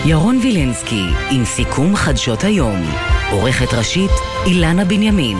ירון וילנסקי עם סיכום חדשות היום. עורכת ראשית אילנה בנימין.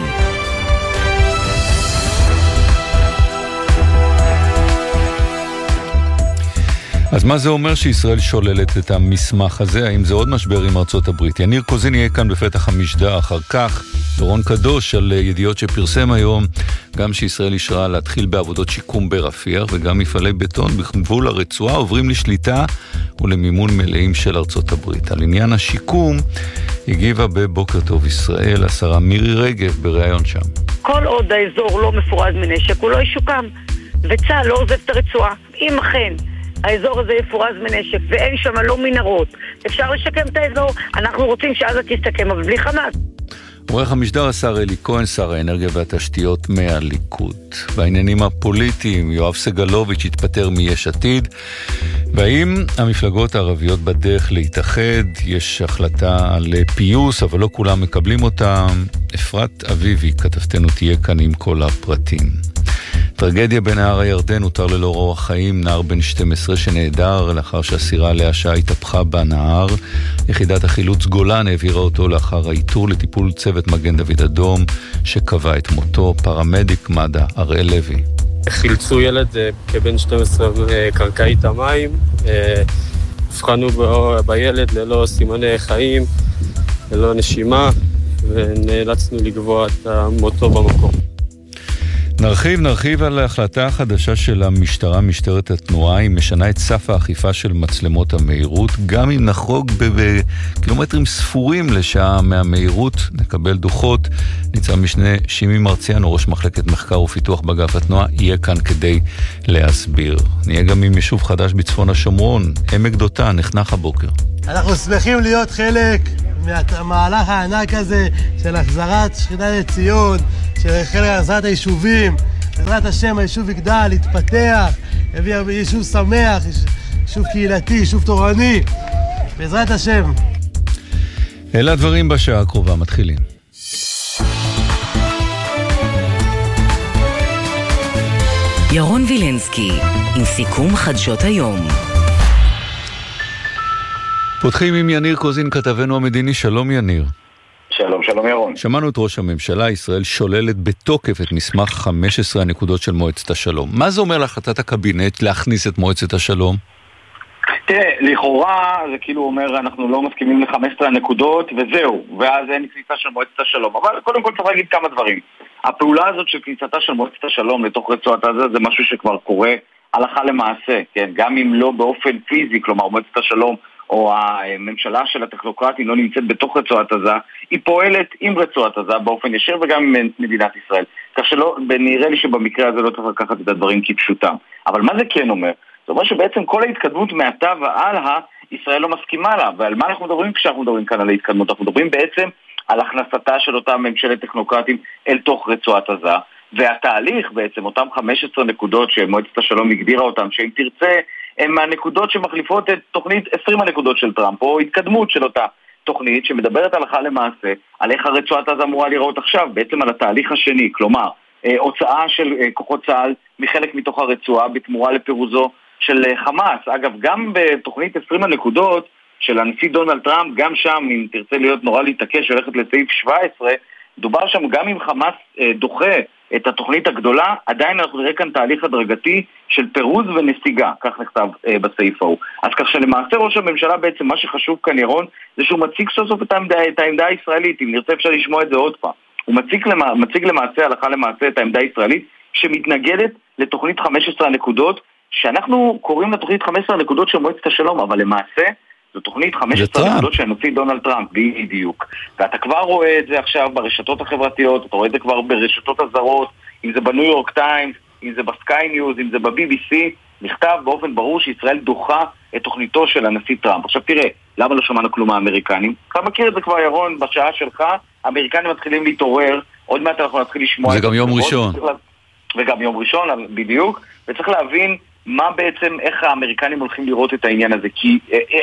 אז מה זה אומר שישראל שוללת את המסמך הזה? האם זה עוד משבר עם ארצות הברית? יניר קוזין יהיה כאן בפתח המשדר. אחר כך דורון קדוש על ידיעות שפרסם היום גם שישראל אישרה להתחיל בעבודות שיקום ברפיח, וגם מפעלי בטון בגבול הרצועה עוברים לשליטה ולמימון מלאים של ארצות הברית. על עניין השיקום הגיבה בבוקר טוב ישראל השרה מירי רגב בראיון שם. כל עוד האזור לא מפורז מנשק הוא לא ישוקם, וצה"ל לא עוזב את הרצועה. אם אכן האזור הזה יפורז מנשק ואין שם לא מנהרות, אפשר לשקם את האזור. אנחנו רוצים שעזה תסתכם, אבל בלי חמאס. עורך המשדר השר אלי כהן, שר האנרגיה והתשתיות מהליכוד. בעניינים הפוליטיים, יואב סגלוביץ' התפטר מיש עתיד. והאם המפלגות הערביות בדרך להתאחד? יש החלטה על פיוס, אבל לא כולם מקבלים אותם. אפרת אביבי, כתבתנו, תהיה כאן עם כל הפרטים. טרגדיה בנהר הירדן, הותר ללא אורח חיים, נער בן 12 שנעדר לאחר שהסירה עליה שעה התהפכה בנהר. יחידת החילוץ גולן העבירה אותו לאחר האיתור לטיפול צוות מגן דוד אדום שקבע את מותו. פרמדיק מד"א הראל לוי. חילצו ילד כבן 12 קרקעית המים, הבחנו בילד ללא סימני חיים, ללא נשימה, ונאלצנו לקבוע את מותו במקום. נרחיב על ההחלטה החדשה של המשטרה, משטרת התנועה. היא משנה את סף האכיפה של מצלמות המהירות. גם אם נחרוג בקילומטרים ספורים לשעה מהמהירות, נקבל דוחות. ניצב משנה שימי מרציאנו, ראש מחלקת מחקר ופיתוח באגף התנועה, יהיה כאן כדי להסביר. נהיה גם עם יישוב חדש בצפון השומרון, עמק דותן, נחנך הבוקר. אנחנו שמחים להיות חלק מהמהלך הענק הזה של החזרת שכינה לציון, של חלק החזרת היישובים. בעזרת השם היישוב יגדל, יתפתח, יביא יישוב שמח, יישוב קהילתי, יישוב תורני, בעזרת השם. אלה הדברים בשעה הקרובה, מתחילים. ירון וילנסקי עם סיכום חדשות היום. פותחים עם יניר קוזין, כתבנו המדיני. שלום יניר. שלום ירון. שמענו את ראש הממשלה. ישראל שוללת בתוקף את מסמך 15 הנקודות של מועצת השלום. מה זה אומר להחלטת הקבינט להכניס את מועצת השלום? תראה, לכאורה זה כאילו אומר אנחנו לא מסכימים ל-15 הנקודות וזהו, ואז אין כניסה של מועצת השלום. אבל קודם כל צריך להגיד כמה דברים. הפעולה הזאת של כניסתה של מועצת השלום לתוך רצועת עזה זה משהו שכבר קורה הלכה למעשה, כן? גם אם לא באופן פיזי, כלומר מועצת השלום או הממשלה של הטכנוקרטים לא נמצאת בתוך רצועת עזה, היא פועלת עם רצועת עזה באופן ישיר וגם עם מדינת ישראל. כך שלא, נראה לי שבמקרה הזה לא צריך לקחת את הדברים כפשוטם. אבל מה זה כן אומר? זאת אומרת שבעצם כל ההתקדמות מעתה והלאה, ישראל לא מסכימה לה. ועל מה אנחנו מדברים כשאנחנו מדברים כאן על ההתקדמות? אנחנו מדברים בעצם על הכנסתה של אותם ממשלת טכנוקרטים אל תוך רצועת עזה. והתהליך בעצם, אותם 15 נקודות שמועצת השלום הגדירה אותם, שאם תרצה, הם הנקודות שמחליפות את תוכנית 20 הנקודות של טראמפ, או התקדמות של אותה תוכנית שמדברת הלכה למעשה על איך הרצועת עזה אמורה לראות עכשיו, בעצם על התהליך השני, כלומר, הוצאה של כוחות צה"ל מחלק מתוך הרצועה בתמורה לפירוזו של חמאס. אגב, גם בתוכנית 20 הנקודות של הנשיא דונלד טראמפ, גם שם, אם תרצה להיות נורא להתעקש, הולכת לסעיף 17, דובר שם גם אם חמאס דוחה את התוכנית הגדולה, עדיין אנחנו נראה כאן תהליך הדרגתי של פירוז ונסיגה, כך נכתב בסעיף ההוא. אז כך שלמעשה ראש הממשלה בעצם מה שחשוב כאן ירון, זה שהוא מציג סוף סוף את העמדה הישראלית, אם נרצה אפשר לשמוע את זה עוד פעם. הוא מציג למעשה, הלכה למעשה, את העמדה הישראלית שמתנגדת לתוכנית 15 הנקודות, שאנחנו קוראים לתוכנית 15 הנקודות של מועצת השלום, אבל למעשה זו תוכנית 15 הנקודות של הנשיא דונלד טראמפ, בדיוק. ואתה כבר רואה את זה עכשיו ברשתות החברתיות, אתה רואה את זה כבר ברשתות הזרות, אם זה בניו יורק טיימס, אם זה בסקיי ניוז, אם זה ב-BBC, נכתב באופן ברור שישראל דוחה את תוכניתו של הנשיא טראמפ. עכשיו תראה, למה לא שמענו כלום מהאמריקנים? אתה מכיר את זה כבר ירון, בשעה שלך, האמריקנים מתחילים להתעורר, עוד מעט אנחנו נתחיל לשמוע זה גם יום ראשון. וגם יום ראשון, בדיוק, וצריך להבין מה בעצם, איך האמריקנים הולכים לראות את העניין הזה, כי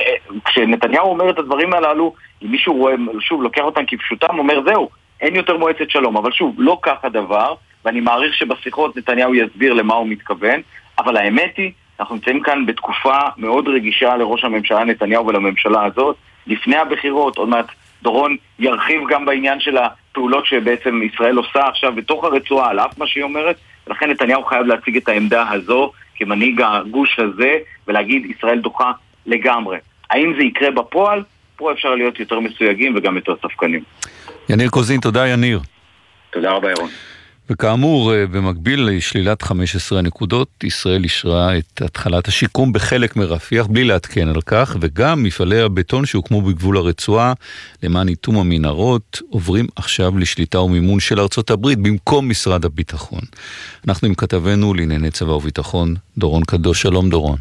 כשנתניהו אומר את הדברים הללו, אם מישהו רואה, שוב, לוקח אותם כפשוטם, אומר זהו, אין יותר מועצת שלום, אבל שוב, לא כך הדבר, ואני מעריך שבשיחות נתניהו יסביר למה הוא מתכוון, אבל האמת היא אנחנו נמצאים כאן בתקופה מאוד רגישה לראש הממשלה נתניהו ולממשלה הזאת, לפני הבחירות. עוד מעט דורון ירחיב גם בעניין של הפעולות שבעצם ישראל עושה עכשיו בתוך הרצועה, על אף מה שהיא אומרת, ולכן נתניהו חייב להציג את העמדה הזו כמנהיג הגוש הזה, ולהגיד ישראל דוחה לגמרי. האם זה יקרה בפועל? פה אפשר להיות יותר מסויגים וגם יותר ספקנים. יניר קוזין, תודה יניר. תודה רבה ירון. וכאמור, במקביל לשלילת 15 הנקודות, ישראל אישרה את התחלת השיקום בחלק מרפיח, בלי להתקן על כך, וגם מפעלי הבטון שהוקמו בגבול הרצועה, למען איתום המנהרות, עוברים עכשיו לשליטה ומימון של ארצות הברית, במקום משרד הביטחון. אנחנו עם כתבנו לענייני צבא וביטחון, דורון קדוש. שלום דורון.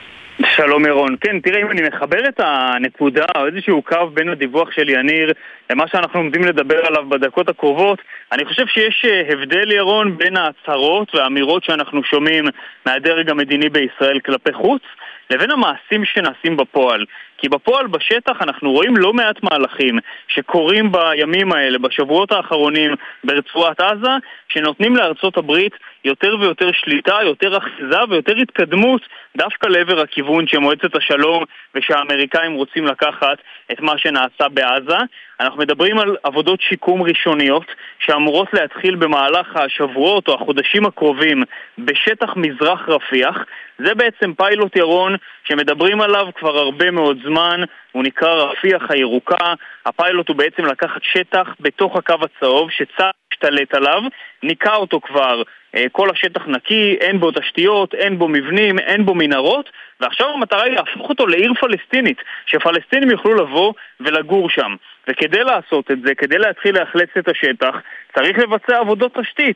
שלום ירון. כן, תראה, אם אני מחבר את הנקודה או איזשהו קו בין הדיווח של יניר למה שאנחנו עומדים לדבר עליו בדקות הקרובות, אני חושב שיש הבדל ירון בין ההצהרות והאמירות שאנחנו שומעים מהדרג המדיני בישראל כלפי חוץ לבין המעשים שנעשים בפועל. כי בפועל בשטח אנחנו רואים לא מעט מהלכים שקורים בימים האלה, בשבועות האחרונים ברצועת עזה, שנותנים לארצות הברית יותר ויותר שליטה, יותר אחיזה ויותר התקדמות דווקא לעבר הכיוון שמועצת השלום ושהאמריקאים רוצים לקחת את מה שנעשה בעזה. אנחנו מדברים על עבודות שיקום ראשוניות שאמורות להתחיל במהלך השבועות או החודשים הקרובים בשטח מזרח רפיח. זה בעצם פיילוט ירון שמדברים עליו כבר הרבה מאוד זמן, הוא נקרא רפיח הירוקה. הפיילוט הוא בעצם לקחת שטח בתוך הקו הצהוב שצה"ל משתלט עליו, ניקה אותו כבר, כל השטח נקי, אין בו תשתיות, אין בו מבנים, אין בו מנהרות, ועכשיו המטרה היא להפוך אותו לעיר פלסטינית, שפלסטינים יוכלו לבוא ולגור שם. וכדי לעשות את זה, כדי להתחיל להחלץ את השטח, צריך לבצע עבודות תשתית,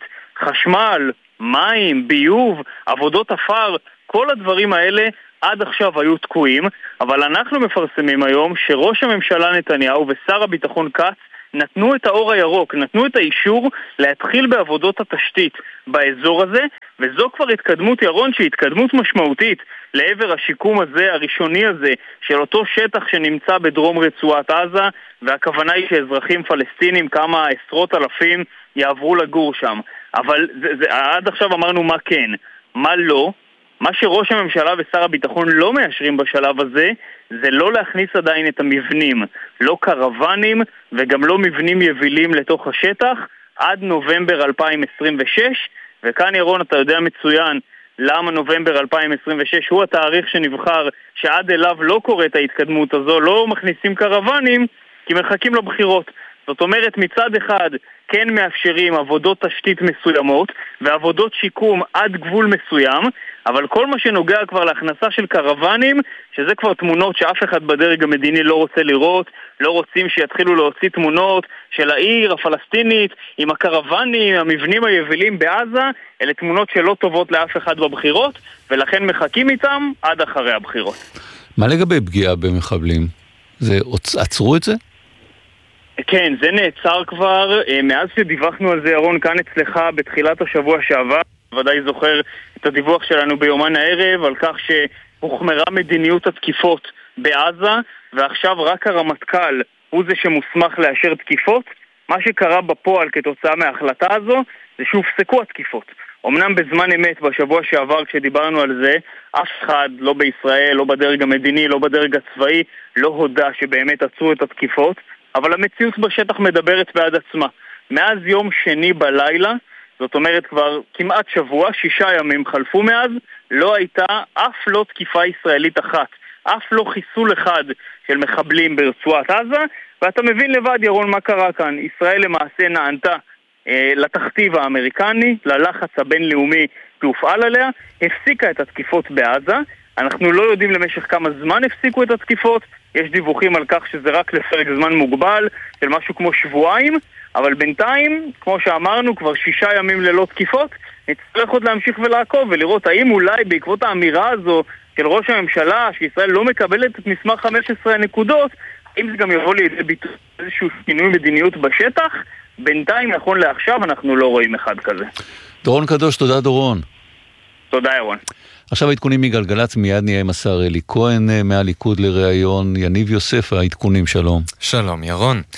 חשמל, מים, ביוב, עבודות אפר, כל הדברים האלה עד עכשיו היו תקועים, אבל אנחנו מפרסמים היום שראש הממשלה נתניהו ושר הביטחון כץ נתנו את האור הירוק, נתנו את האישור להתחיל בעבודות התשתית באזור הזה, וזו כבר התקדמות ירון שהיא התקדמות משמעותית לעבר השיקום הזה, הראשוני הזה, של אותו שטח שנמצא בדרום רצועת עזה, והכוונה היא שאזרחים פלסטינים, כמה עשרות אלפים, יעברו לגור שם. אבל עד עכשיו אמרנו מה כן, מה לא. מה שראש הממשלה ושר הביטחון לא מאשרים בשלב הזה, זה לא להכניס עדיין את המבנים, לא קרוונים וגם לא מבנים יבילים לתוך השטח, עד נובמבר 2026, וכאן ירון אתה יודע מצוין למה נובמבר 2026 הוא התאריך שנבחר, שעד אליו לא קורה את ההתקדמות הזו, לא מכניסים קרוונים, כי מחכים לבחירות. זאת אומרת, מצד אחד כן מאפשרים עבודות תשתית מסוימות ועבודות שיקום עד גבול מסוים, אבל כל מה שנוגע כבר להכנסה של קרוונים, שזה כבר תמונות שאף אחד בדרג המדיני לא רוצה לראות, לא רוצים שיתחילו להוציא תמונות של העיר הפלסטינית עם הקרוונים, המבנים היבילים בעזה, אלה תמונות שלא טובות לאף אחד בבחירות, ולכן מחכים איתם עד אחרי הבחירות. מה לגבי פגיעה במחבלים? עצרו את זה? כן, זה נעצר כבר, מאז שדיווחנו על זה ירון כאן אצלך בתחילת השבוע שעבר, ודאי זוכר את הדיווח שלנו ביומן הערב על כך שהוחמרה מדיניות התקיפות בעזה, ועכשיו רק הרמטכ"ל הוא זה שמוסמך לאשר תקיפות. מה שקרה בפועל כתוצאה מההחלטה הזו זה שהופסקו התקיפות. אמנם בזמן אמת בשבוע שעבר כשדיברנו על זה, אף אחד, לא בישראל, לא בדרג המדיני, לא בדרג הצבאי, לא הודע שבאמת עצרו את התקיפות, אבל המציאות בשטח מדברת בעד עצמה. מאז יום שני בלילה, זאת אומרת כבר כמעט שבוע, 6 ימים חלפו מאז, לא הייתה אף לא תקיפה ישראלית אחת, אף לא חיסול אחד של מחבלים ברצועת עזה, ואתה מבין לבד ירון מה קרה כאן. ישראל למעשה נענתה לתכתיב האמריקני, ללחץ הבינלאומי שהופעל עליה, הפסיקה את התקיפות בעזה. אנחנו לא יודעים למשך כמה זמן הפסיקו את התקיפות, יש דיווחים על כך שזה רק לפרק זמן מוגבל של משהו כמו שבועיים, אבל בינתיים, כמו שאמרנו, כבר 6 ימים ללא תקיפות, נצטרך עוד להמשיך ולעקוב ולראות האם אולי בעקבות האמירה הזו של ראש הממשלה שישראל לא מקבלת את מסמך 15 הנקודות, האם זה גם יבוא לידי ביטוי איזשהו שינוי מדיניות בשטח. בינתיים נכון לעכשיו אנחנו לא רואים אחד כזה. דורון קדוש, תודה דורון. תודה ירון. עכשיו העדכונים מגלגלצ, מיד נהיה עם השר אלי כהן מהליכוד לראיון. יניב יוסף, העדכונים, שלום. שלום ירון.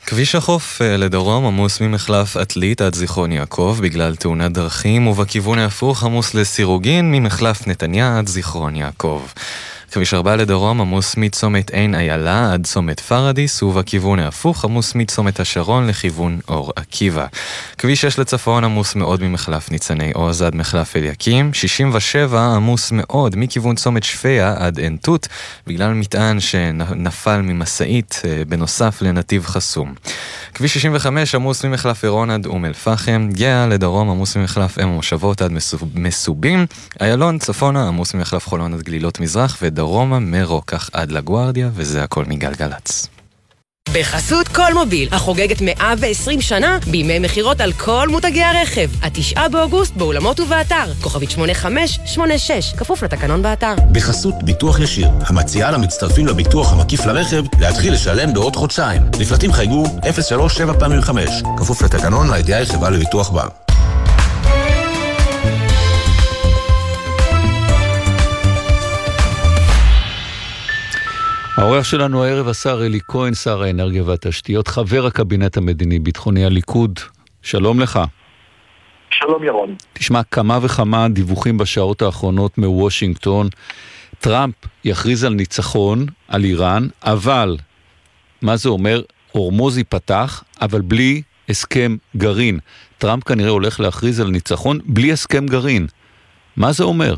כביש החוף לדרום עמוס ממחלף עתלית עד זיכרון יעקב בגלל תאונת דרכים, ובכיוון ההפוך עמוס לסירוגין ממחלף נתניה עד זיכרון יעקב. כביש 4 לדרום עמוס מצומת עין איילה עד צומת פרדיס, ובכיוון ההפוך עמוס מצומת השרון לכיוון אור עקיבא. כביש 6 לצפון עמוס מאוד ממחלף ניצני עוז עד מחלף אליקים. 67 עמוס מאוד מכיוון צומת שפיה עד עין תות בגלל מטען שנפל ממסעית בנוסף לנתיב חסום. כביש 65 עמוס ממחלף עירון עד אום אל פחם. גאה לדרום עמוס ממחלף אם המושבות עד מסובים. איילון צפונה עמוס ממחלף חולון עד גלילות מזרח, ודרומה מרוקח עד לגוארדיה, וזה הכל מגלגלץ. בחסות כל מוביל, החוגגת 120 שנה בימי מחירות על כל מותגי הרכב. 9 באוגוסט באולמות ובאתר. כוכבית 8586, כפוף לתקנון באתר. בחסות ביטוח ישיר, המציעה למצטרפים לביטוח המקיף לרכב להתחיל לשלם בעוד חודשיים. לפרטים חייגו 03755, כפוף לתקנון לידיעה חברה לביטוח בה. האורח שלנו הערב השר אלי כהן, שר האנרגיה והתשתיות, חבר הקבינט המדיני-ביטחוני הליכוד. שלום לך. שלום ירון. תשמע, כמה וכמה דיווחים בשעות האחרונות מוושינגטון. טראמפ יכריז על ניצחון על איראן, אבל מה זה אומר? הורמוז ייפתח, אבל בלי הסכם גרעין. טראמפ כנראה הולך להכריז על ניצחון בלי הסכם גרעין. מה זה אומר?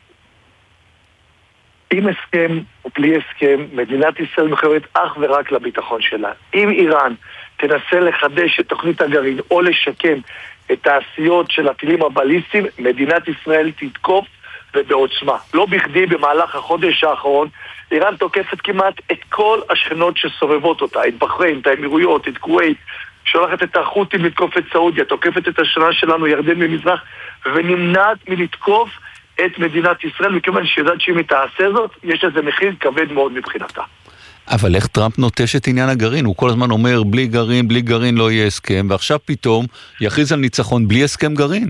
עם הסכם או בלי הסכם, מדינת ישראל מחויבת אך ורק לביטחון שלה. אם איראן תנסה לחדש את תוכנית הגרעין או לשקם את העשיות של הטילים הבליסטיים, מדינת ישראל תתקוף ובעוצמה. לא בכדי במהלך החודש האחרון איראן תוקפת כמעט את כל השכנות שסובבות אותה, את בחריין, את האמירויות, את כווית, שולחת את החות'ים לתקוף את סעודיה, תוקפת את השכנה שלנו ירדן ממזרח, ונמנעת מלתקוף את מדינת ישראל, מכיוון שיודעת שאם היא תעשה זאת, יש לזה מחיר כבד מאוד מבחינתה. אבל איך טראמפ נוטש את עניין הגרעין? הוא כל הזמן אומר, בלי גרעין לא יהיה הסכם, ועכשיו פתאום יכריז על ניצחון בלי הסכם גרעין.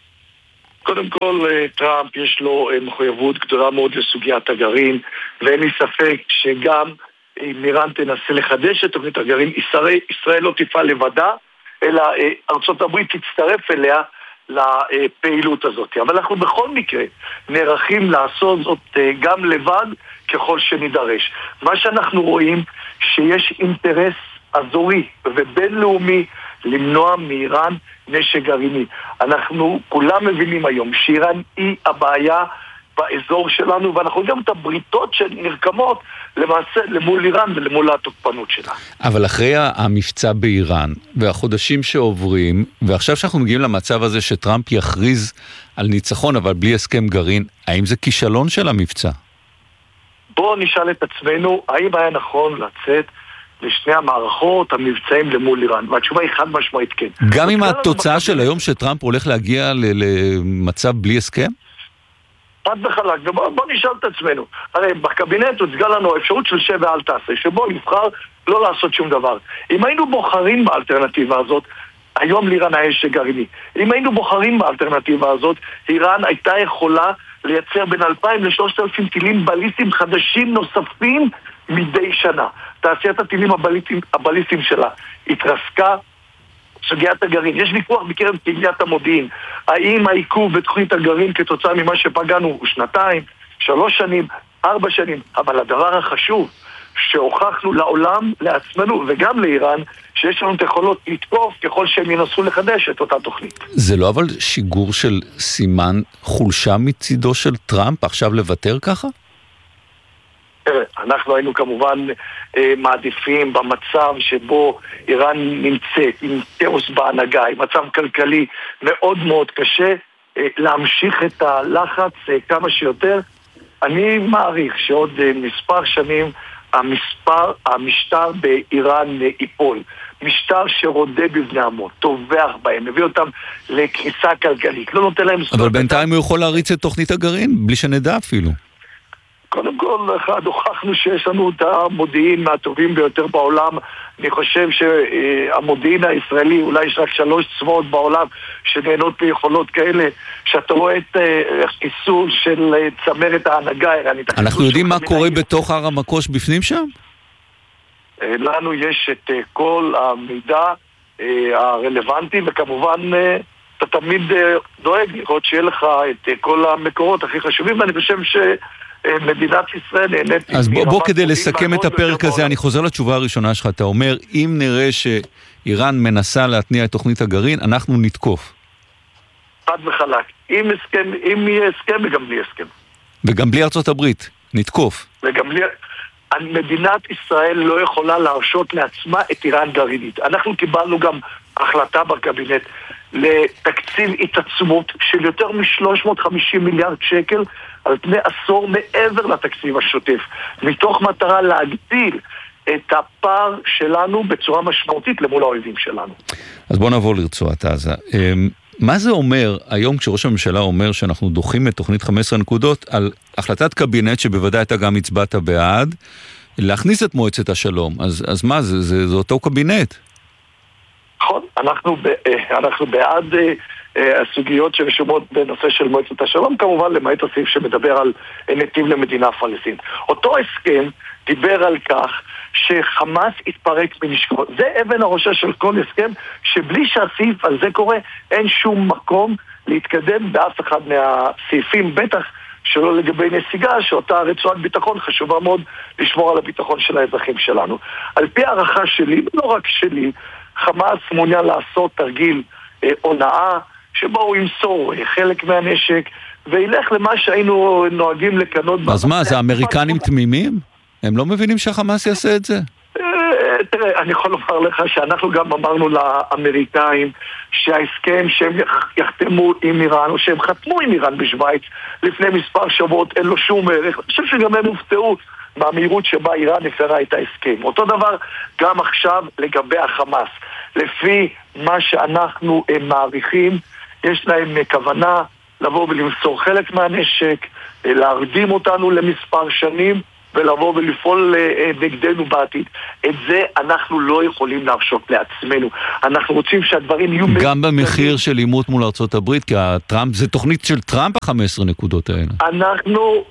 קודם כל, טראמפ יש לו מחויבות גדולה מאוד לסוגיית הגרעין, ואין לי ספק שגם אם איראן תנסה לחדש את תוכנית הגרעין, ישראל לא תפעל לבדה, אלא ארצות הברית תצטרף אליה לפעילות הזאת. אבל אנחנו בכל מקרה נערכים לעשות זאת גם לבד ככל שנידרש. מה שאנחנו רואים שיש אינטרס אזורי ובינלאומי למנוע מאיראן נשק גרעיני. אנחנו כולם מבינים היום שאיראן היא הבעיה באזור שלנו, ואנחנו גם את הבריתות שנרקמות למעשה למול איראן ולמול התוקפנות שלה. אבל אחרי המבצע באיראן והחודשים שעוברים, ועכשיו שאנחנו מגיעים למצב הזה שטראמפ יכריז על ניצחון אבל בלי הסכם גרעין, האם זה כישלון של המבצע? בואו נשאל את עצמנו, האם היה נכון לצאת לשני המערכות המבצעים למול איראן? והתשובה היא חד משמעית כן. גם עם התוצאה של היום שטראמפ הולך להגיע למצב בלי הסכם? פת וחלק, ובוא נשאל את עצמנו. הרי בקבינט הוצגה לנו אפשרות של שב ואל תעשה, שבו נבחר לא לעשות שום דבר. אם היינו בוחרים באלטרנטיבה הזאת, היום לאיראן היה נשק גרעיני. אם היינו בוחרים באלטרנטיבה הזאת, איראן הייתה יכולה לייצר בין 2,000 ל-3,000 טילים בליסטיים חדשים נוספים מדי שנה. תעשיית הטילים הבליסטיים שלה התרסקה. סוגיית הגרעין, יש ויכוח בקרב קהילת המודיעין, האם העיכוב בתוכנית הגרעין כתוצאה ממה שפגענו הוא 2, 3 שנים, 4 שנים, אבל הדבר החשוב שהוכחנו לעולם, לעצמנו וגם לאיראן, שיש לנו את יכולות לתקוף ככל שהם ינסו לחדש את אותה תוכנית. זה לא אבל שיגור של סימן חולשה מצידו של טראמפ עכשיו לוותר ככה? אנחנו היינו כמובן מעדיפים במצב שבו איראן נמצאת עם כאוס בהנהגה, עם מצב כלכלי מאוד מאוד קשה, להמשיך את הלחץ כמה שיותר. אני מעריך שעוד מספר שנים המשטר באיראן ייפול. משטר שרודה בבני עמו, טובח בהם, מביא אותם לקריסה כלכלית, לא נותן להם... אבל בינתיים הוא יכול להריץ את תוכנית הגרעין, בלי שנדע אפילו. קודם כל, הוכחנו שיש לנו את המודיעין מהטובים ביותר בעולם. אני חושב שהמודיעין הישראלי, אולי יש רק 3 צבאות בעולם שנהנות ביכולות כאלה, שאתה רואה את חיסול של צמרת ההנהגה האיראנית. אנחנו יודעים מה קורה בתוך הר המקוש בפנים שם? לנו יש את כל המידע הרלוונטי, וכמובן אתה תמיד דואג לראות שיהיה לך את כל המקורות הכי חשובים, ואני חושב שמדינת ישראל נהנית... אז בוא כדי לסכם את הפרק הזה, אני חוזר לתשובה הראשונה שלך, אתה אומר, אם נראה שאיראן מנסה להתניע את תוכנית הגרעין, אנחנו נתקוף. חד וחלק. אם יהיה הסכם וגם בלי הסכם. וגם בלי ארצות הברית, נתקוף. וגם בלי... מדינת ישראל לא יכולה להרשות לעצמה את איראן גרעינית. אנחנו קיבלנו גם החלטה בקבינט לתקציב התעצמות של יותר מ-350 מיליארד שקל על פני עשור מעבר לתקציב השוטף, מתוך מטרה להגדיל את הפער שלנו בצורה משמעותית למול האויבים שלנו. אז בואו נעבור לרצועת עזה. מה זה אומר היום כשראש הממשלה אומר שאנחנו דוחים את תוכנית 15 נקודות על החלטת קבינט שבוודאי אתה גם הצבעת בעד, להכניס את מועצת השלום? אז מה זה? זה אותו קבינט. נכון, אנחנו בעד הסוגיות שרשומות בנושא של מועצת השלום, כמובן למעט הסעיף שמדבר על נתיב למדינה פלסטינית. אותו הסכם דיבר על כך שחמאס יתפרק מנשקו. זה אבן הראשה של כל הסכם, שבלי שהסעיף על זה קורה, אין שום מקום להתקדם באף אחד מהסעיפים, בטח שלא לגבי נסיגה, שאותה רצועת ביטחון חשובה מאוד לשמור על הביטחון של האזרחים שלנו. על פי הערכה שלי, לא רק שלי, חמאס מעוניין לעשות תרגיל הונאה, שבו הוא ימסור חלק מהנשק, וילך למה שהיינו נוהגים לקנות... אז מה, זה האמריקנים תמימים? הם לא מבינים שהחמאס יעשה את זה? תראה, אני יכול לומר לך שאנחנו גם אמרנו לאמריקאים שההסכם שהם יחתמו עם איראן, או שהם חתמו עם איראן בשוויץ לפני מספר שבועות, אין לו שום ערך. אני חושב שגם הם הופתעו מהמהירות שבה איראן הפרה את ההסכם. אותו דבר גם עכשיו לגבי החמאס. לפי מה שאנחנו מעריכים, יש להם כוונה לבוא ולמסור חלק מהנשק, להרדים אותנו למספר שנים, ולבוא ולפעול נגדנו בעתיד. את זה אנחנו לא יכולים להרשות לעצמנו. אנחנו רוצים שהדברים יהיו... גם במחיר של עימות מול ארצות הברית, כי זה תוכנית של טראמפ ה-15 נקודות האלה. אנחנו,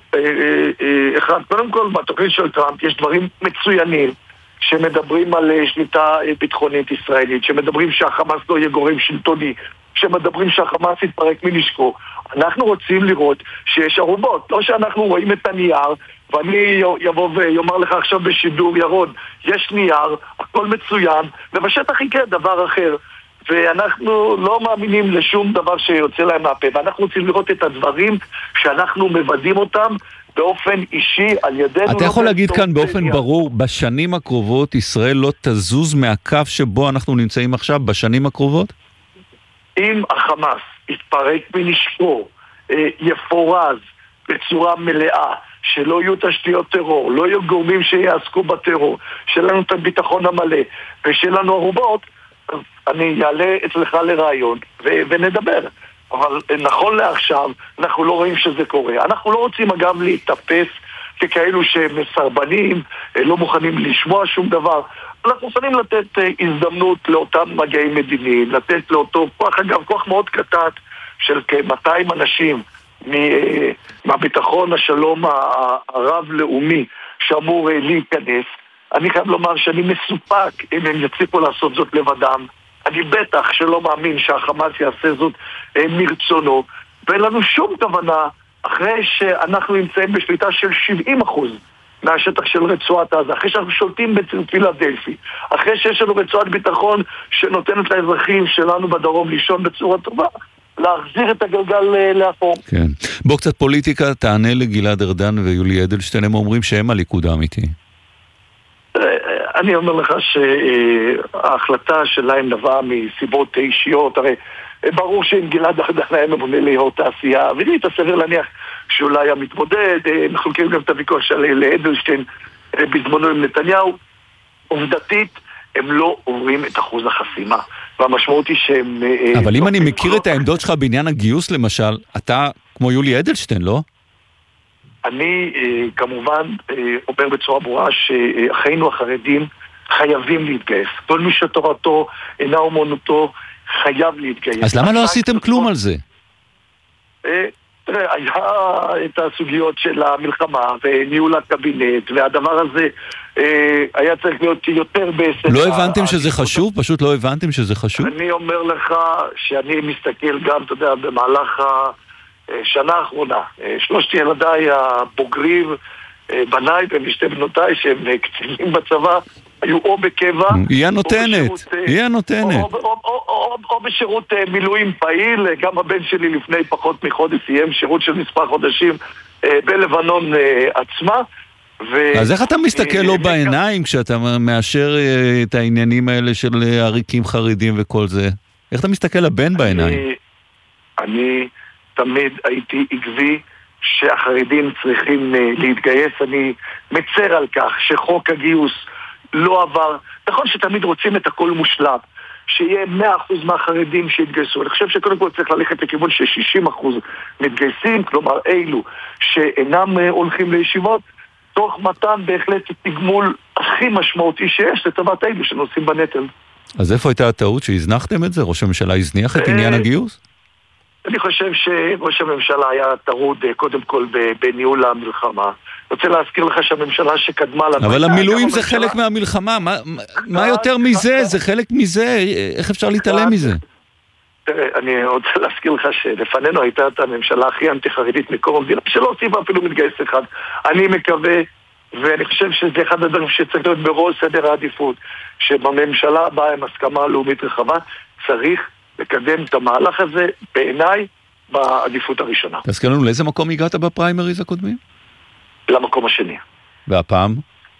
קודם כל, בתוכנית של טראמפ יש דברים מצוינים, שמדברים על שליטה ביטחונית ישראלית, שמדברים שהחמאס לא יהיה גורם שלטוני, שמדברים שהחמאס יתפרק מנשקו. אנחנו רוצים לראות שיש ערובות, לא שאנחנו רואים את הנייר, ואני יבוא ויאמר לך עכשיו בשידור, ירון, יש נייר, הכל מצוין, ובשטח יקרה דבר אחר. ואנחנו לא מאמינים לשום דבר שיוצא להם מהפה, ואנחנו רוצים לראות את הדברים שאנחנו מבדים אותם באופן אישי על ידינו. אתה יכול להגיד כאן באופן ברור, בשנים הקרובות ישראל לא תזוז מהקו שבו אנחנו נמצאים עכשיו, בשנים הקרובות? אם החמאס יתפרק מנשקו, יפורז בצורה מלאה, שלא יהיו תשתיות טרור, לא יהיו גורמים שיעסקו בטרור, שיהיה לנו את הביטחון המלא, ושיהיה לנו ערובות, אני אעלה אצלך לרעיון ונדבר. אבל נכון לעכשיו, אנחנו לא רואים שזה קורה. אנחנו לא רוצים אגב להתאפס ככאלו שמסרבנים, לא מוכנים לשמוע שום דבר. אנחנו מוכנים לתת הזדמנות לאותם מגעים מדיניים, לתת לאותו כוח, אגב, כוח מאוד קטן של כ-200 אנשים מהביטחון השלום הרב-לאומי שאמור להיכנס. אני חייב לומר שאני מסופק אם הם יצליחו לעשות זאת לבדם. אני בטח שלא מאמין שהחמאס יעשה זאת מרצונו, ואין לנו שום כוונה, אחרי שאנחנו נמצאים בשליטה של 70% מהשטח של רצועת עזה, אחרי שאנחנו שולטים בפילדלפי, אחרי שיש לנו רצועת ביטחון שנותנת לאזרחים שלנו בדרום לישון בצורה טובה, להחזיר את הגלגל לאחור. כן. בוא קצת פוליטיקה, תענה לגלעד ארדן ויולי אדלשטיין, הם אומרים שהם הליכוד האמיתי. אני אומר לך שההחלטה שלהם נבעה מסיבות אישיות, הרי ברור שאם גלעד ארדן היה ממונה להיות תעשייה, ולי תסביר להניח שאולי היה מתמודד, אנחנו מכירים גם את הוויכוח של אדלשטיין בזמנו עם נתניהו, עובדתית הם לא עוברים את אחוז החסימה, והמשמעות היא שהם... אבל אם אני מכיר את העמדות שלך בעניין הגיוס למשל, אתה כמו יולי אדלשטיין, לא? אני כמובן אומר בצורה ברורה שאחינו החרדים חייבים להתגייס. כל מי שתורתו אינה אומנותו חייב להתגייס. אז למה לא עשיתם כלום על זה? תראה, היה את הסוגיות של המלחמה וניהול הקבינט, והדבר הזה היה צריך להיות יותר בסדר. לא הבנתם שזה חשוב? פשוט לא הבנתם שזה חשוב? אני אומר לך שאני מסתכל גם, אתה יודע, במהלך השנה האחרונה, שלושת ילדיי הבוגרים, בניי ושתי בנותיי שהם קצינים בצבא, היו או בקבע, היא הנותנת. או בשירות מילואים פעיל. גם הבן שלי לפני פחות מחודש סיים שירות של מספר חודשים בלבנון עצמה. אז איך אתה מסתכל לו בעיניים כשאתה מאשר את העניינים האלה של עריקים חרדים וכל זה? איך אתה מסתכל לבן בעיניים? אני תמיד הייתי עקבי שהחרדים צריכים להתגייס. אני מצר על כך שחוק הגיוס לא עבר. נכון שתמיד רוצים את הכל מושלם, שיהיה 100% מהחרדים שיתגייסו. אני חושב שקודם כל צריך ללכת לכיוון ש60% מתגייסים, כלומר אילו שאינם הולכים לישיבות, תוך מתן בהחלט תגמול הכי משמעותי שיש לטובת אילו שנושאים בנטל. אז איפה הייתה הטעות שהזנחתם את זה? ראש הממשלה הזניח את עניין הגיוס? אני חושב שראש הממשלה היה טרוד קודם כל בניהול המלחמה. רוצה להזכיר לך שהממשלה שקדמה לנו... אבל המילואים זה חלק מהמלחמה, מה יותר מזה? זה חלק מזה, איך אפשר להתעלם מזה? תראה, אני רוצה להזכיר לך שלפנינו הייתה את הממשלה הכי אנטי-חרדית מקום המדינה, שלא הוסיפה אפילו מתגייס אחד. אני מקווה, ואני חושב שזה אחד הדברים שצריך להיות בראש סדר העדיפות, שבממשלה הבאה עם הסכמה לאומית רחבה, צריך לקדם את המהלך הזה בעיניי בעדיפות הראשונה. תזכיר לנו, לאיזה מקום הגעת בפריימריז הקודמים? למקום השני. והפעם?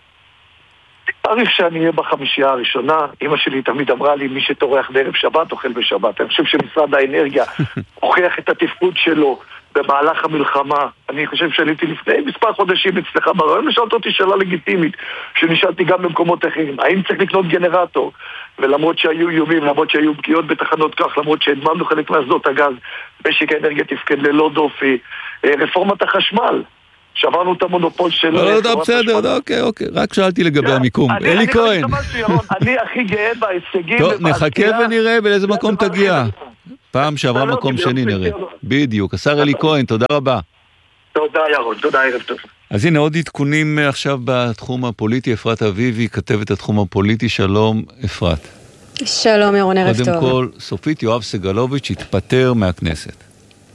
עריף שאני אהיה בחמישייה הראשונה. אמא שלי תמיד אמרה לי, מי שתורח בערב שבת, אוכל בשבת. אני חושב שמשרד האנרגיה הוכיח את התפקוד שלו במהלך המלחמה. אני חושב שעליתי לפני מספר חודשים אצלך ברעיון, ושאלת אותי שאלה לגיטימית, שנשאלתי גם במקומות אחרים. האם צריך לקנות גנרטור? ולמרות שהיו איומים, למרות שהיו פגיעות בתחנות כך, למרות שהדממנו חלק מהשדות הגז, משק האנרגיה תפקד ללא דופי, רפורמת החשמל. שברנו את המונופול שלו. לא, בסדר, אוקיי. רק שאלתי לגבי המיקום. אלי כהן. אני הכי גאה בהישגים. טוב, נחכה ונראה באיזה מקום תגיע. פעם שעברה מקום שני נראה. בדיוק. השר אלי כהן, תודה רבה. תודה ירון, תודה, ערב טוב. אז הנה עוד עדכונים עכשיו בתחום הפוליטי. אפרת אביבי, כתבת התחום הפוליטי. שלום, אפרת. שלום ירון, ערב טוב. קודם כל, סופית יואב סגלוביץ' התפטר מהכנסת.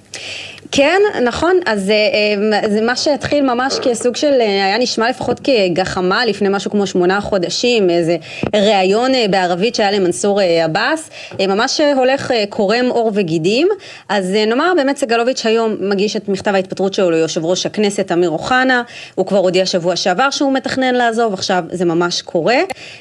כן, נכון, אז זה מה שהתחיל ממש כסוג של, היה נשמע לפחות כגחמה לפני משהו כמו 8 חודשים, איזה ראיון בערבית שהיה למנסור עבאס, ממש הולך קורם אור וגידים. אז נאמר באמת סגלוביץ' היום מגיש את מכתב ההתפטרות שלו ליושב ראש הכנסת אמיר אוחנה, הוא כבר הודיע שבוע שעבר שהוא מתכנן לעזוב, עכשיו זה ממש קורה.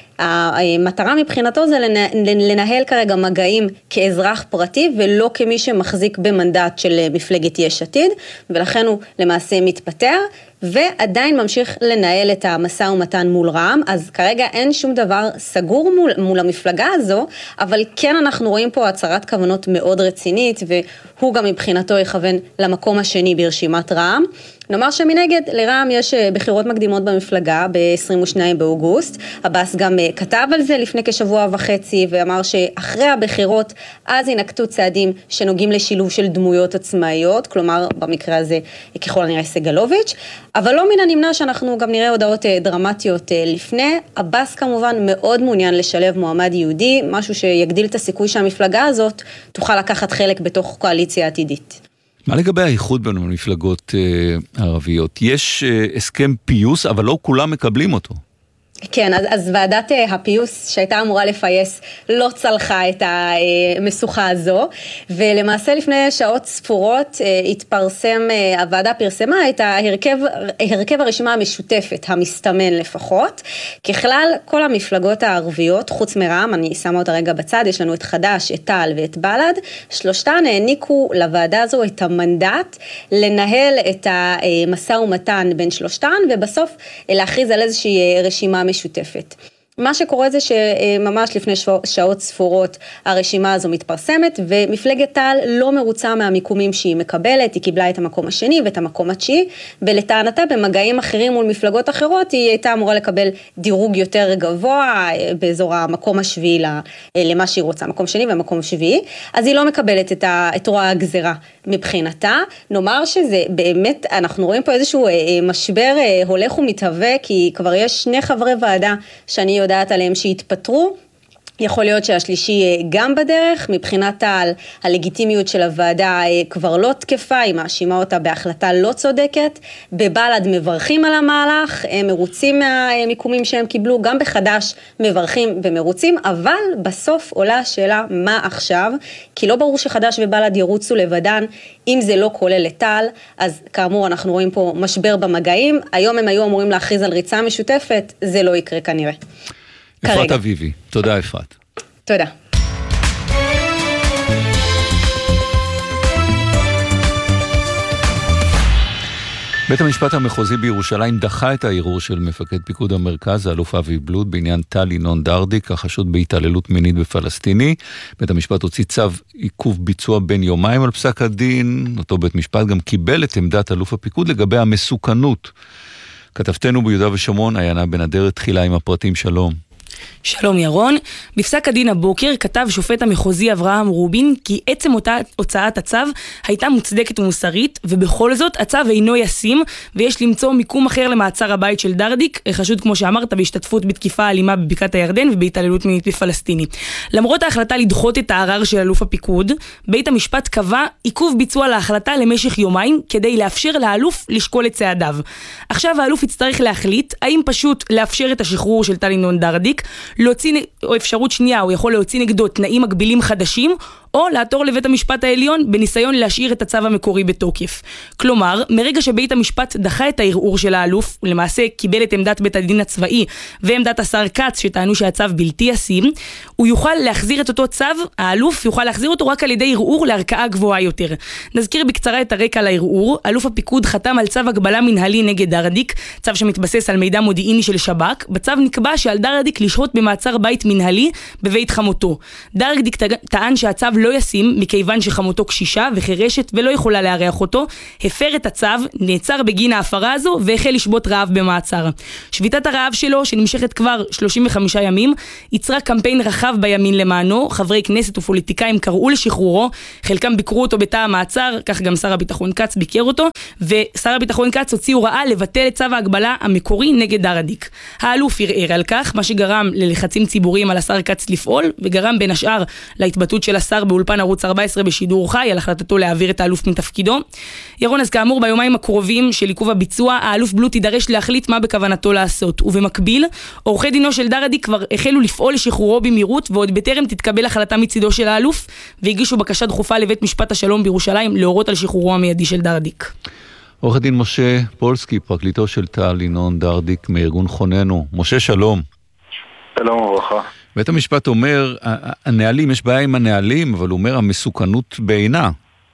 המטרה מבחינתו זה לנהל כרגע מגעים כאזרח פרטי ולא כמי שמחזיק במנדט של מפלגת יש עתיד, ולכן הוא למעשה מתפטר ועדיין ממשיך לנהל את המשא ומתן מול רע"מ. אז כרגע אין שום דבר סגור מול המפלגה הזו, אבל כן אנחנו רואים פה הצהרת כוונות מאוד רצינית, והוא גם מבחינתו יכוון למקום השני ברשימת רע"מ. נאמר שמנגד לרע"מ יש בחירות מקדימות במפלגה ב-22 באוגוסט. עבאס גם כתב על זה לפני כשבוע וחצי ואמר שאחרי הבחירות אז ינקטו צעדים שנוגעים לשילוב של דמויות עצמאיות, כלומר במקרה הזה ככל הנראה סגלוביץ', אבל לא מן הנמנע שאנחנו גם נראה הודעות דרמטיות לפני. עבאס כמובן מאוד מעוניין לשלב מועמד יהודי, משהו שיגדיל את הסיכוי שהמפלגה הזאת תוכל לקחת חלק בתוך קואליציה עתידית. מה לגבי האיחוד בין המפלגות הערביות? יש הסכם פיוס, אבל לא כולם מקבלים אותו. כן, אז ועדת הפיוס שהייתה אמורה לפייס לא צלחה את המשוכה הזו, ולמעשה לפני שעות ספורות הוועדה פרסמה את הרכב הרשימה המשותפת, המסתמן לפחות. ככלל, כל המפלגות הערביות, חוץ מרע"מ, אני שמה אותה רגע בצד, יש לנו את חד"ש, את תע"ל ואת בל"ד, שלושתן העניקו לוועדה הזו את המנדט לנהל את המשא ומתן בין שלושתן, ובסוף להכריז על איזושהי רשימה משותפת. מה שקורה זה שממש לפני שעות ספורות הרשימה הזו מתפרסמת, ומפלגת תע"ל לא מרוצה מהמיקומים שהיא מקבלת, היא קיבלה את המקום השני ואת המקום התשיעי, ולטענתה במגעים אחרים מול מפלגות אחרות, היא הייתה אמורה לקבל דירוג יותר גבוה, באזור המקום השביעי למה שהיא רוצה, מקום שני ומקום שביעי, אז היא לא מקבלת את רוע הגזרה מבחינתה, נאמר שזה באמת, אנחנו רואים פה איזשהו משבר הולך ומתהווה, כי כבר יש 2 חברי ועדה שאני יודעת עליהם שהתפטרו, יכול להיות שהשלישי גם בדרך, מבחינת הלגיטימיות של הוועדה כבר לא תקפה, היא מאשימה אותה בהחלטה לא צודקת, בבל"ד מברכים על המהלך, הם מרוצים מהמיקומים שהם קיבלו, גם בחדש מברכים ומרוצים, אבל בסוף עולה השאלה מה עכשיו, כי לא ברור שחדש ובל"ד ירוצו לבדן, אם זה לא כולל לטל, אז כאמור אנחנו רואים פה משבר במגעים, היום הם היו אמורים להכריז על ריצה משותפת, זה לא יקרה כנראה. אפרת אביבי, תודה אפרת. תודה. בית המשפט המחוזי בירושלים דחה את הערעור של מפקד פיקוד המרכז, האלוף אבי בלוט, בעניין טל ינון דרדיק, החשוד בהתעללות מינית בפלסטיני. בית המשפט הוציא צו עיכוב ביצוע בין יומיים על פסק הדין. אותו בית משפט גם קיבל את עמדת אלוף הפיקוד לגבי המסוכנות. כתבתנו ביהודה ושומרון, עיינה בן אדרת, תחילה עם הפרטים. שלום. שלום ירון, בפסק הדין הבוקר כתב שופט המחוזי אברהם רובין כי עצם אותה הוצאת הצו הייתה מוצדקת ומוסרית, ובכל זאת הצו אינו ישים ויש למצוא מיקום אחר למעצר הבית של דרדיק, חשוד כמו שאמרת בהשתתפות בתקיפה אלימה בבקעת הירדן ובהתעללות מינית בפלסטיני. למרות ההחלטה לדחות את הערר של אלוף הפיקוד, בית המשפט קבע עיכוב ביצוע להחלטה למשך יומיים כדי לאפשר לאלוף לשקול את צעדיו. עכשיו האלוף יצטרך להחליט האם פשוט לאפשר את השחרור של טל ינון דרדיק, או אפשרות שנייה, הוא יכול להוציא נגדו תנאים מגבילים חדשים, או לעתור לבית המשפט העליון בניסיון להשאיר את הצו המקורי בתוקף. כלומר, מרגע שבית המשפט דחה את הערעור של האלוף, למעשה קיבל את עמדת בית הדין הצבאי ועמדת השר קץ שטענו שהצו בלתי ישים, הוא יוכל להחזיר את אותו צו, האלוף יוכל להחזיר אותו רק על ידי ערעור לערכאה גבוהה יותר. נזכיר בקצרה את הרקע לערעור. אלוף הפיקוד חתם על צו הגבלה מנהלי נגד דרדיק, צו שמתבסס על מידע מודיעיני של שב"כ. בצו נקבע שעל דרדיק לשהות במעצר בית מנהלי בבית חמותו. דרדיק טען שהצו לא ישים מכיוון שחמותו קשישה וחירשת ולא יכולה לארח אותו, הפר את הצו, נעצר בגין ההפרה הזו והחל לשבות רעב במעצר. שביתת הרעב שלו, שנמשכת כבר 35 ימים, יצרה קמפיין רחב בימין למענו, חברי כנסת ופוליטיקאים קראו לשחרורו, חלקם ביקרו אותו בתא המעצר, כך גם שר הביטחון קץ ביקר אותו, ושר הביטחון קץ הוציא הוראה לבטל את צו ההגבלה המקורי נגד דרדיק. האלוף ערער על כך, מה שגרם ללחצים ציבוריים על השר קץ לפעול, וגרם בין השאר להתבטאות של השר באולפן ערוץ 14 בשידור חי על החלטתו להעביר את האלוף מתפקידו. ירון, אז כאמור ביומיים הקרובים של עיכוב הביצוע, האלוף בלוט יידרש להחליט מה בכוונתו לעשות, ובמקביל עורכי דינו של דרדיק כבר החלו לפעול לשחרורו במהירות, ועוד בטרם תתקבל החלטה מצידו של האלוף, והגישו בקשה דחופה לבית משפט השלום בירושלים להורות על שחרורו המיידי של דרדיק. עורך דין משה פולסקי, פרקליטו של טל ינון דרדיק מארגון חוננו. משה, שלום. שלום וברכה. בית המשפט אומר, הנהלים, יש בעיה עם הנהלים, אבל הוא אומר, המסוכנות בעינה.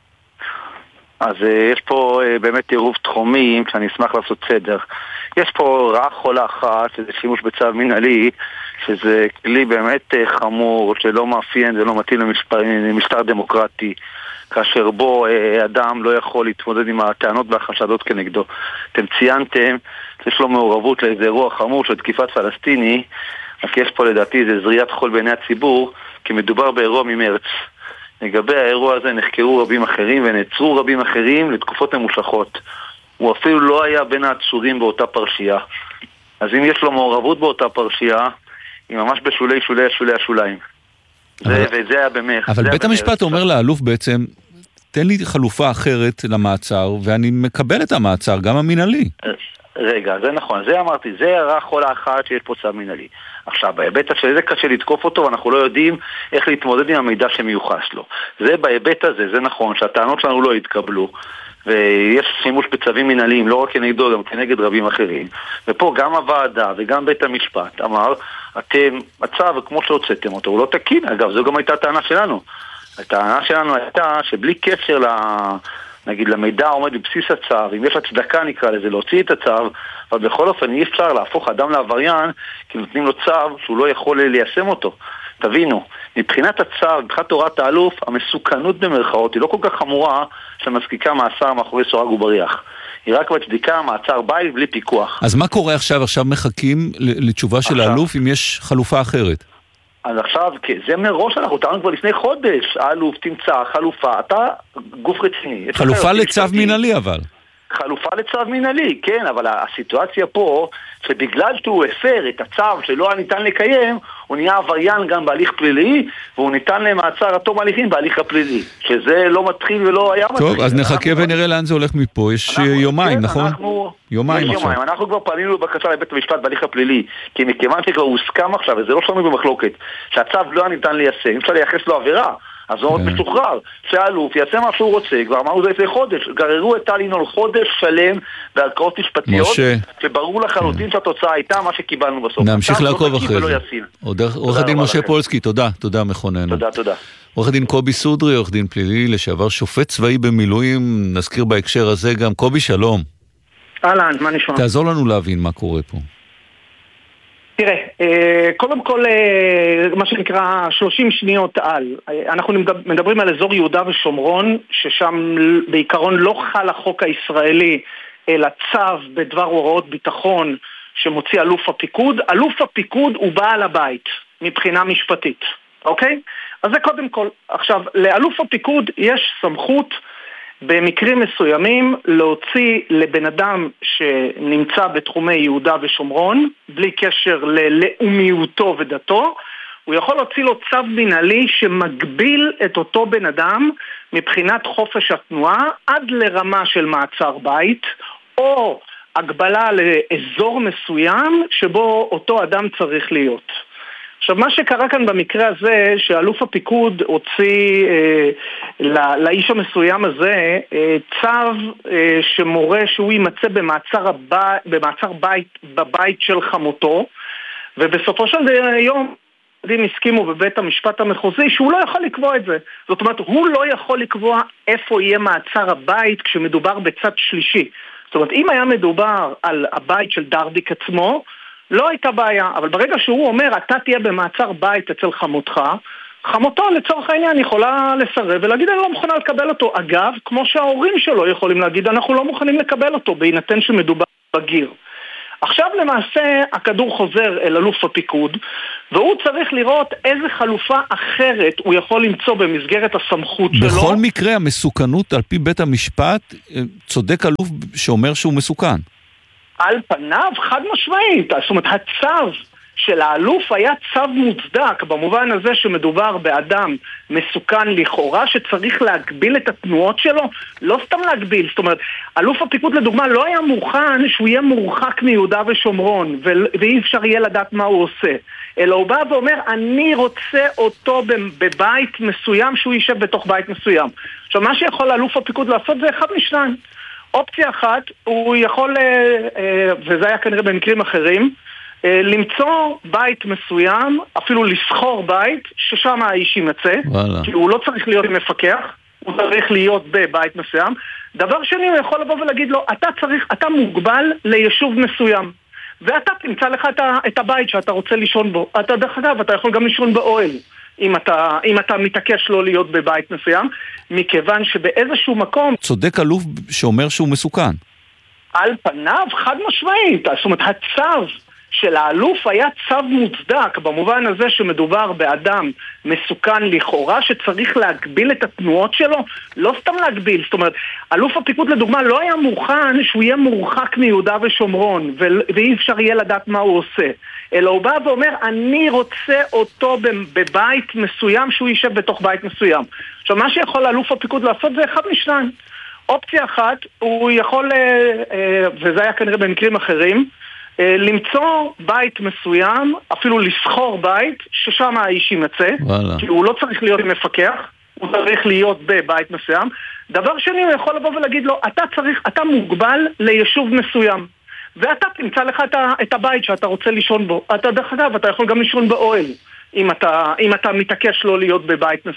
אז יש פה באמת עירוב תחומים, שאני אשמח לעשות סדר. יש פה רעה חולה אחת, שזה שימוש בצו מנהלי, שזה כלי באמת חמור, שלא מאפיין ולא מתאים למשטר דמוקרטי, כאשר בו אדם לא יכול להתמודד עם הטענות והחשדות כנגדו. אתם ציינתם, יש לו מעורבות לאיזה אירוע חמור של תקיפת פלסטיני, רק יש פה לדעתי זה זריית חול בעיני הציבור, כי מדובר באירוע ממרץ. לגבי האירוע הזה נחקרו רבים אחרים ונעצרו רבים אחרים לתקופות ממושכות. הוא אפילו לא היה בין העצורים באותה פרשייה. אז אם יש לו מעורבות באותה פרשייה, היא ממש בשולי השוליים. וזה היה במך. אבל בית המשפט אומר לאלוף בעצם, תן לי חלופה אחרת למעצר, ואני מקבל את המעצר, גם המנהלי. רגע, זה נכון, זה אמרתי, זה הרע חולה אחת שיש פה צו מנהלי. עכשיו, בהיבט הזה זה קשה לתקוף אותו, ואנחנו לא יודעים איך להתמודד עם המידע שמיוחס לו. זה בהיבט הזה, זה נכון, שהטענות שלנו לא יתקבלו, ויש שימוש בצווים מנהליים, לא רק כנגדו, גם כנגד רבים אחרים. ופה גם הוועדה וגם בית המשפט אמר, אתם, הצו, כמו שהוצאתם אותו, הוא לא תקין. אגב, זו גם הייתה הטענה שלנו. הטענה שלנו הייתה שבלי קשר נגיד למידע עומד בבסיס הצו, אם יש הצדקה נקרא לזה להוציא את הצו, אבל בכל אופן אי אפשר להפוך אדם לעבריין כי נותנים לו צו שהוא לא יכול ליישם אותו. תבינו, מבחינת הצו, מבחינת הוראת האלוף, המסוכנות במרכאות היא לא כל כך חמורה שמזקיקה מאסר מאחורי סורג ובריח. היא רק מצדיקה מעצר בית בלי פיקוח. אז מה קורה עכשיו? עכשיו מחכים לתשובה של האלוף אם יש חלופה אחרת? אז עכשיו, זה מראש אנחנו טענו כבר לפני חודש, האלוף תמצא חלופה, אתה גוף רציני. חלופה לצו מנהלי אבל. חלופה לצו מנהלי, כן, אבל הסיטואציה פה, שבגלל שהוא הפר את הצו שלא ניתן לקיים, הוא נהיה עבריין גם בהליך פלילי, והוא ניתן למעצר עד תום ההליכים בהליך הפלילי, שזה לא מתחיל ולא היה מתחיל. טוב, אז נחכה ונראה לאן זה הולך מפה, יש יומיים, נכון? יומיים עכשיו. אנחנו כבר פנינו לבקשה לבית המשפט בהליך הפלילי, כי מכיוון שכבר הוסכם עכשיו, וזה לא שלנו במחלוקת, שהצו לא ניתן ליישם, אפשר לייחס לו עבירה, אז הוא עוד משוחרר, שהאלוף יעשה מה שהוא רוצה, כבר אמרנו זה לפני חודש, גררו את טל ינון חודש שלם בערכאות משפטיות, שברור לחלוטין שהתוצאה הייתה מה שקיבלנו בסוף. נמשיך לעקוב אחרי זה. עורך הדין משה פולסקי, תודה מכוננו. תודה. עורך הדין קובי סודרי, עורך דין פלילי, לשעבר שופט צבאי במילואים, נזכיר בהקשר הזה גם. קובי, שלום. אהלן, מה נשמע? תעזור לנו להבין מה קורה פה. תראה, קודם כל, מה שנקרא 30 שניות על. אנחנו מדברים על אזור יהודה ושומרון, ששם בעיקרון לא חל החוק הישראלי, אלא צו בדבר הוראות ביטחון שמוציא אלוף הפיקוד. אלוף הפיקוד הוא בעל הבית, מבחינה משפטית, אוקיי? אז זה קודם כל. עכשיו, לאלוף הפיקוד יש סמכות במקרים מסוימים להוציא לבן אדם שנמצא בתחומי יהודה ושומרון, בלי קשר ללאומיותו ודתו, הוא יכול להוציא לו צו מנהלי שמגביל את אותו בן אדם מבחינת חופש התנועה עד לרמה של מעצר בית, או הגבלה לאזור מסוים שבו אותו אדם צריך להיות. עכשיו, מה שקרה כאן במקרה הזה, שאלוף הפיקוד הוציא לאיש המסוים הזה צו שמורה שהוא יימצא במעצר בית בבית של חמותו, ובסופו של יום דין הסכימו בבית המשפט המחוזי שהוא לא יכול לקבוע את זה. זאת אומרת, הוא לא יכול לקבוע איפה יהיה מעצר הבית כשמדובר בצד שלישי. זאת אומרת, אם היה מדובר על הבית של דרדיק עצמו, לא הייתה בעיה, אבל ברגע שהוא אומר, אתה תהיה במעצר בית אצל חמותך, חמותו לצורך העניין יכולה לסרב ולהגיד, אני לא מוכנה לקבל אותו. אגב, כמו שההורים שלו יכולים להגיד, אנחנו לא מוכנים לקבל אותו, בהינתן שמדובר בגיר. עכשיו למעשה הכדור חוזר אל אלוף הפיקוד, והוא צריך לראות איזה חלופה אחרת הוא יכול למצוא במסגרת הסמכות שלו. בכל מקרה, המסוכנות על פי בית המשפט, צודק אלוף שאומר שהוא מסוכן. על פניו חד משמעית, זאת אומרת הצו של האלוף היה צו מוצדק במובן הזה שמדובר באדם מסוכן לכאורה שצריך להגביל את התנועות שלו, לא סתם להגביל, זאת אומרת אלוף הפיקוד לדוגמה לא היה מוכן שהוא יהיה מורחק מיהודה ושומרון ואי אפשר יהיה לדעת מה הוא עושה, אלא הוא בא ואומר אני רוצה אותו בבית מסוים שהוא יישב בתוך בית מסוים. עכשיו מה שיכול אלוף הפיקוד לעשות זה אחד משניים. אופציה אחת, הוא יכול, וזה היה כנראה במקרים אחרים, למצוא בית מסוים, אפילו לסחור בית, ששם האיש יימצא, כי הוא לא צריך להיות מפקח, הוא צריך להיות בבית מסוים. דבר שני, הוא יכול לבוא ולהגיד לו, אתה מוגבל ליישוב מסוים, ואתה תמצא לך את הבית שאתה רוצה לישון בו. אתה דרך אגב, אתה יכול גם לישון באוהל. אם אתה מתעקש לא להיות בבית מסוים, מכיוון שבאיזשהו מקום... צודק אלוף שאומר שהוא מסוכן. על פניו חד משמעית, זאת אומרת הצו של האלוף היה צו מוצדק במובן הזה שמדובר באדם מסוכן לכאורה שצריך להגביל את התנועות שלו, לא סתם להגביל, זאת אומרת אלוף הפיקוד לדוגמה לא היה מוכן שהוא יהיה מורחק מיהודה ושומרון ואי אפשר יהיה לדעת מה הוא עושה, אלא הוא בא ואומר אני רוצה אותו בבית מסוים שהוא יישב בתוך בית מסוים. עכשיו מה שיכול אלוף הפיקוד לעשות זה אחד משניים. אופציה אחת, הוא יכול, וזה היה כנראה במקרים אחרים, למצוא בית מסוים, אפילו לסחור בית, ששם האיש יימצא, כי הוא לא צריך להיות מפקח, הוא צריך להיות בבית מסוים. דבר שני, הוא יכול לבוא ולהגיד לו, אתה מוגבל ליישוב מסוים, ואתה תמצא לך את הבית שאתה רוצה לישון בו. אתה דרך אגב, אתה יכול גם לישון באוהל, אם אתה מתעקש לא להיות בבית מסוים.